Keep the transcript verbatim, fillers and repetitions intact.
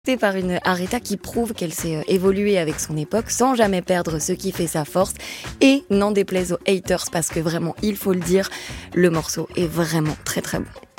C'est par une Aretha qui prouve qu'elle s'est évoluée avec son époque sans jamais perdre ce qui fait sa force et n'en déplaise aux haters parce que vraiment, il faut le dire, le morceau est vraiment très très bon.